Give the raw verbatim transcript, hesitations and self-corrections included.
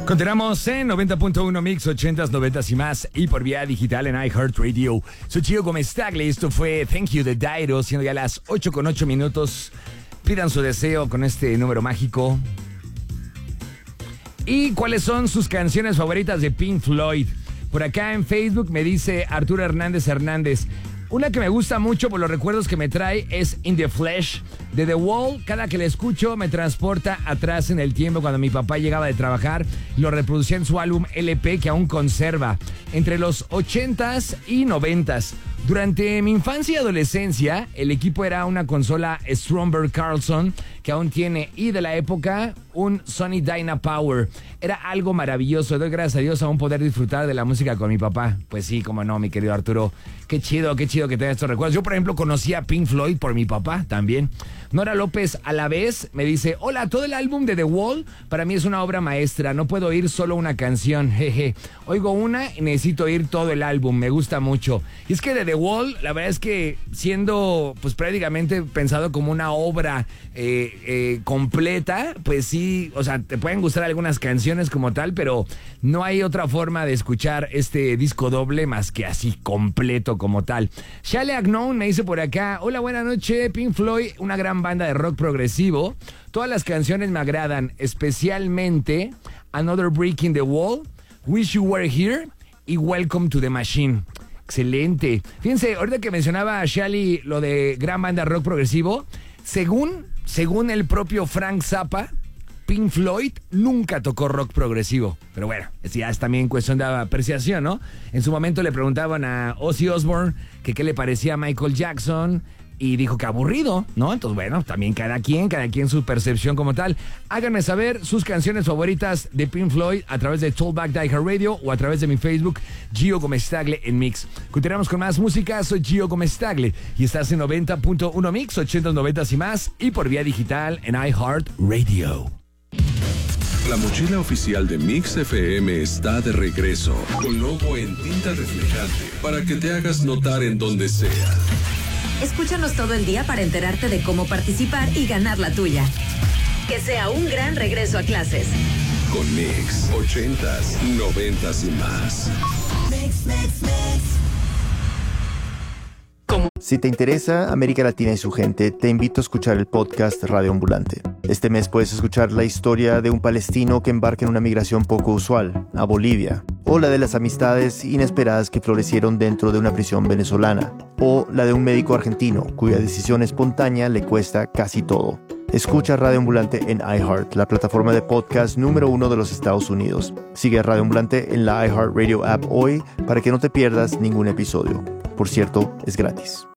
Continuamos en noventa punto uno Mix, ochentas, noventas y más, y por vía digital en iHeartRadio. Soy Gio Gómez Tagle, esto fue Thank You de Dairo, siendo ya las ocho con ocho minutos. Pidan su deseo con este número mágico. ¿Y cuáles son sus canciones favoritas de Pink Floyd? Por acá en Facebook me dice Arturo Hernández Hernández. Una que me gusta mucho por los recuerdos que me trae es In the Flesh de The Wall. Cada que la escucho me transporta atrás en el tiempo cuando mi papá llegaba de trabajar. Lo reproducía en su álbum L P que aún conserva entre los ochentas y noventas. Durante mi infancia y adolescencia, el equipo era una consola Stromberg Carlson que aún tiene, y de la época, un Sony Dynapower. Era algo maravilloso. Doy gracias a Dios aún poder disfrutar de la música con mi papá. Pues sí, cómo no, mi querido Arturo. Qué chido, qué chido que tengas estos recuerdos. Yo, por ejemplo, conocí a Pink Floyd por mi papá también. Nora López a la vez me dice: hola, todo el álbum de The Wall para mí es una obra maestra. No puedo oír solo una canción, jeje. Oigo una y necesito oír todo el álbum. Me gusta mucho. Y es que de The Wall, la verdad es que siendo pues prácticamente pensado como una obra eh, eh, completa, pues sí, o sea, te pueden gustar algunas canciones como tal, pero no hay otra forma de escuchar este disco doble más que así completo como tal. Shale Agnon me dice por acá: hola, buena noche, Pink Floyd, una gran banda de rock progresivo. Todas las canciones me agradan, especialmente Another Brick in the Wall, Wish You Were Here y Welcome to the Machine. Excelente. Fíjense, ahorita que mencionaba a Shally lo de gran banda rock progresivo, según, según el propio Frank Zappa, Pink Floyd nunca tocó rock progresivo. Pero bueno, ya es también cuestión de apreciación, ¿no? En su momento le preguntaban a Ozzy Osbourne que qué le parecía a Michael Jackson y dijo que aburrido, ¿no? Entonces, bueno, también cada quien, cada quien su percepción como tal. Háganme saber sus canciones favoritas de Pink Floyd a través de Tollback Die Hard Radio o a través de mi Facebook, Gio Gómez Tagle en Mix. Continuamos con más música, soy Gio Gómez Tagle y estás en noventa punto uno Mix, ochentas, noventas y más, y por vía digital en iHeartRadio. La mochila oficial de Mix F M está de regreso, con logo en tinta reflejante, para que te hagas notar en donde sea. Escúchanos todo el día para enterarte de cómo participar y ganar la tuya. Que sea un gran regreso a clases. Con Mix, ochentas, noventas y más. Mix, mix, mix. Si te interesa América Latina y su gente, te invito a escuchar el podcast Radio Ambulante. Este mes puedes escuchar la historia de un palestino que embarca en una migración poco usual, a Bolivia, o la de las amistades inesperadas que florecieron dentro de una prisión venezolana, o la de un médico argentino cuya decisión espontánea le cuesta casi todo. Escucha Radio Ambulante en iHeart, la plataforma de podcast número uno de los Estados Unidos. Sigue a Radio Ambulante en la iHeartRadio app hoy para que no te pierdas ningún episodio. Por cierto, es gratis.